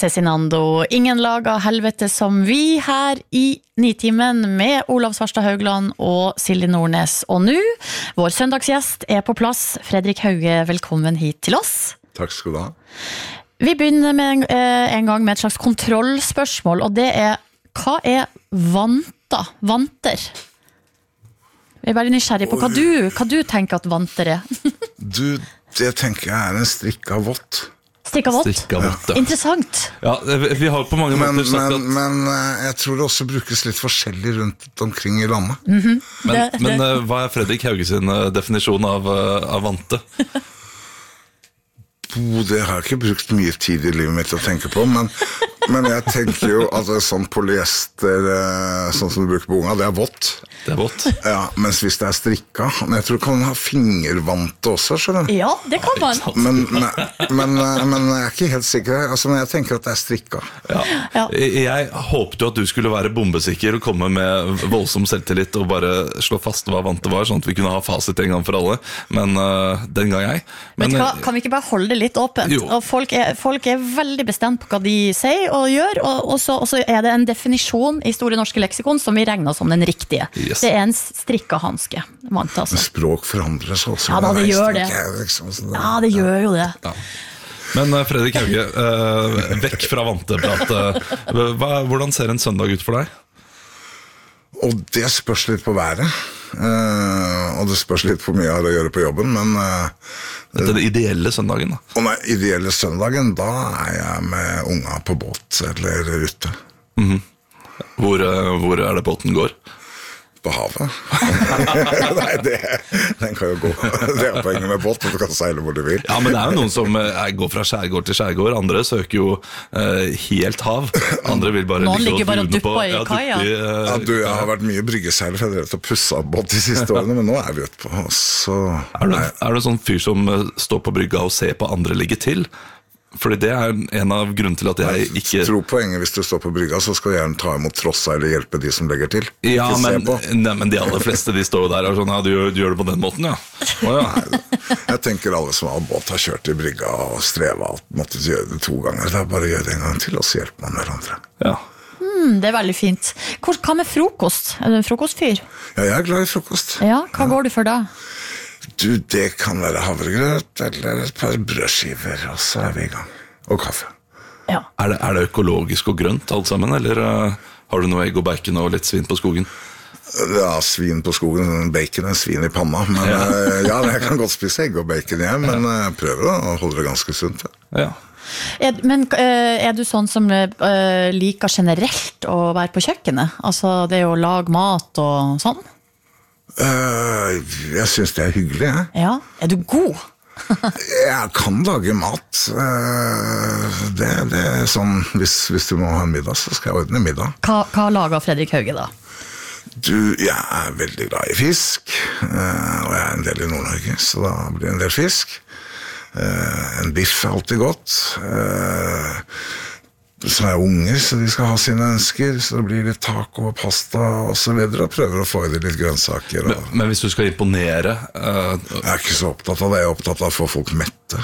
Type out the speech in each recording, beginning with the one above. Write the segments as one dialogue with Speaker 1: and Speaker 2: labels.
Speaker 1: Cezinando, ingen lag av helvete som vi her I Nitimen med Olav Svarstad Haugland og Silje Nordnes. Og nå, vår søndagsgjest på plass, Fredrik Hauge, velkommen hit til oss.
Speaker 2: Takk skal du ha.
Speaker 1: Vi begynner med en gang med et slags kontrollspørsmål, og det hva vanter? Vi veldig nysgjerrig på hva du tenker at vanter
Speaker 2: Det tenker jeg en strikka vått.
Speaker 1: Strikka vått?
Speaker 3: Ja.
Speaker 1: Interessant.
Speaker 3: Ja, vi har på mange måter sagt at...
Speaker 2: Men jeg tror det også brukes litt forskjellig rundt omkring I landet.
Speaker 3: Men hva Fredrik Hauge sin definisjon av vante?
Speaker 2: Det har jeg ikke brukt mye tid I livet mitt til å tenke på, men jeg tenker jo at det sånn polyester, sånn som du bruker på unga, det vått.
Speaker 3: Det vått.
Speaker 2: Ja, mens hvis det strikka, men jeg tror du kan ha fingervante også, skjønner du?
Speaker 1: Ja, det kan man.
Speaker 2: Men jeg ikke helt sikker, altså, men jeg tenker at det strikka.
Speaker 3: Ja. Jeg håpte jo at du skulle være bombesikker og komme med voldsom selvtillit og bare slå fast hva vante var, sånn at vi kunne ha fasit en gang for alle, men den gang jeg.
Speaker 1: Men kan vi ikke bare holde det litt åpent? Jo. Og folk veldig bestemt på hva de sier og gjør, og så det en definisjon I Store Norske Leksikon som vi regner som den riktige. Yes. Det en strikka hanske. Vant, altså.
Speaker 2: Men språk forandres også.
Speaker 1: Ja, da, det gjør det. Ja, det gjør jo det. Ja.
Speaker 3: Men Fredrik Hauge, vekk fra vanteprat. Hvordan ser en søndag ut for deg?
Speaker 2: Og det spørs litt på været. Og det spørs litt på mye jeg har å gjøre på jobben, men...
Speaker 3: Den ideelle søndagen da?
Speaker 2: Og den ideelle søndagen, da jeg med unga på båt eller ute.
Speaker 3: Hvor det båten går?
Speaker 2: På havet. Nei, den kan jo gå. Det poenget med båt, du kan seile hvor du vil.
Speaker 3: Ja, men det jo noen som går fra skjærgård til skjærgård. Andre søker jo helt hav. Andre vil bare
Speaker 1: ligge og duppe I kaja.
Speaker 2: Jeg har vært mye bryggeseil for jeg har drevet og pusset båt de siste årene, men nå vi ute på. Så,
Speaker 3: du sånn fyr som står på brygga og ser på andre ligge til? Fordi det en av grunnen til at jeg ikke...
Speaker 2: Tro poenget hvis du står på brygga, så skal du gjerne ta imot trossa eller hjelpe de som legger til.
Speaker 3: Ja, men de aller fleste de står der og sånn, ja, du gjør det på den måten, ja.
Speaker 2: Nei, jeg tenker alle som har båt har kjørt I brygga og strevet, måtte gjøre det 2 ganger. Det bare å gjøre det en gang til, og så hjelper man hverandre.
Speaker 3: Ja.
Speaker 1: Det veldig fint. Hva med frokost? Du en frokostfyr?
Speaker 2: Ja, jeg glad I frokost.
Speaker 1: Ja, hva går du for da?
Speaker 2: Det kan være havregrøt eller et par brødskiver, og så vi I gang. Og kaffe.
Speaker 1: Ja.
Speaker 3: Det økologisk og grønt alt sammen, eller har du noe egg og bacon og litt svin på skogen?
Speaker 2: Ja, svin på skogen, bacon svin I panna, men ja, jeg kan godt spise egg og bacon igjen, men jeg prøver å holde det ganske sunt.
Speaker 3: Ja.
Speaker 1: Men du sånn som liker generelt å være på kjøkkenet? Altså det å lage mat og sånn?
Speaker 2: Jeg synes det hyggelig, jeg.
Speaker 1: Ja, du god?
Speaker 2: Jeg kan lage mat. Det sånn, hvis du må ha en middag, så skal jeg ordne middag.
Speaker 1: Hva lager Fredrik Hauge da?
Speaker 2: Jeg veldig glad I fisk, og jeg en del I Nord-Norge, så da blir det en del fisk. En biff alltid godt. Så unger, så de skal ha sine ønsker, så det blir litt taco og pasta og så videre, og prøver å få I det litt grønnsaker.
Speaker 3: Men hvis du skal imponere...
Speaker 2: Jeg ikke så opptatt av det, jeg opptatt av å få folk mette.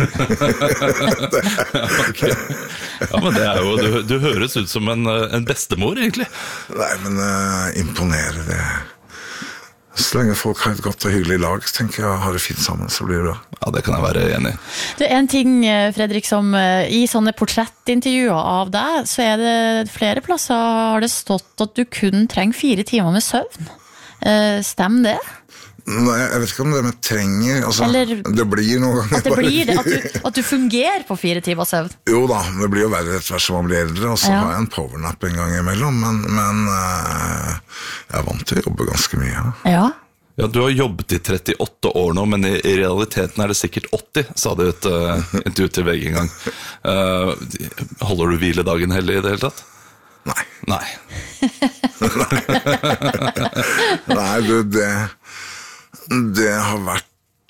Speaker 3: Okay. Ja, men det jo, du høres ut som en bestemor, egentlig.
Speaker 2: Nei, men imponere det... Så lenge folk har et godt og hyggelig lag, så tenker jeg har det fint sammen, så blir det bra.
Speaker 3: Ja, det kan jeg være enig I.
Speaker 1: Det en ting, Fredrik, som I sånne portrettintervjuer av deg, så det flere plasser har det stått at du kun trenger 4 timer med søvn. Stemmer det?
Speaker 2: Nei, jeg vet ikke om det med trenger, altså,
Speaker 1: eller,
Speaker 2: det blir noen ganger.
Speaker 1: At det blir det, at du fungerer på 4 timer søvn?
Speaker 2: Jo da, det blir jo verre etter hvert som man blir eldre, og så har jeg en powernap en gang imellom, men jeg vant til å jobbe ganske mye.
Speaker 1: Ja.
Speaker 3: Ja, du har jobbet I 38 år nå, men I realiteten det sikkert 80, sa du et intervju til VG en gang. Holder du hviledagen hellig I det hele tatt?
Speaker 2: Nei. Nei, det har vært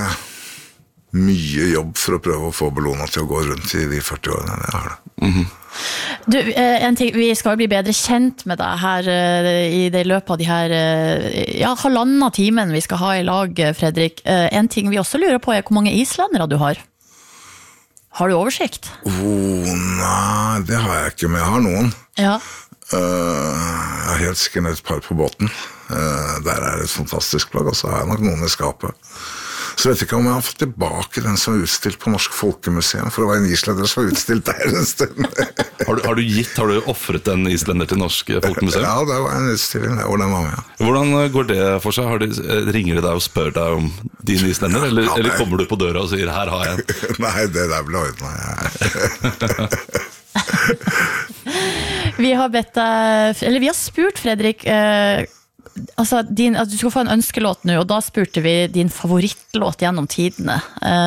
Speaker 2: mye jobb for å prøve å få Bellona til å gå rundt I de 40 årene jeg har det.
Speaker 1: Du, en ting, vi skal bli bedre kjent med deg her I det løpet av de her 1,5 timen vi skal ha I lag, Fredrik. En ting vi også lurer på hvor mange islendere du har. Har du oversikt?
Speaker 2: Nei, det har jeg ikke, men jeg har noen.
Speaker 1: Ja.
Speaker 2: Jeg har helt sikkert et par på båten. Der det et fantastisk plagg, og så har jeg nok noen i skapet. Så vet jeg ikke om jeg har fått tilbake den som var utstilt på Norsk Folkemuseum, for det var en islender som var utstilt der en stund.
Speaker 3: Har du offret en islender til Norsk Folkemuseum?
Speaker 2: Ja, det var en utstilling der hvor den var med.
Speaker 3: Hvordan går det for seg? Ringer de deg og spør deg om din islender, eller kommer du på døra og sier, her har jeg en?
Speaker 2: Nei, det der ble ordnet.
Speaker 1: Vi har spurt Fredrik, du skal få en ønskelåt nå, og da spurte vi din favorittlåt gjennom tidene.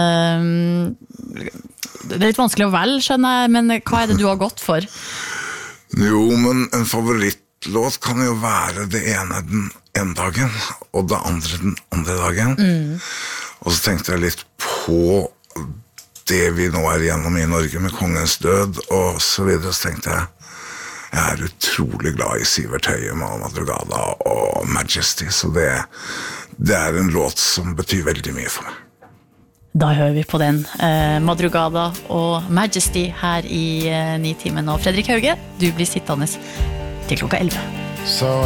Speaker 1: Det litt vanskelig å velge, skjønner jeg, men hva det du har gått for?
Speaker 2: Jo, men en favorittlåt kan jo være det ene den ene dagen, og det andre den andre dagen. Og så tenkte jeg litt på det vi nå igjennom i Norge med kongens død, og så videre, så tenkte jeg utrolig glad i Sivert Høyem og Madrugada og Majesty, så det en låt som betyr veldig mye for meg.
Speaker 1: Da hører vi på den, Madrugada og Majesty her i Nitimen. Og Fredrik Hauge, du blir sittende til klokka 11.
Speaker 4: So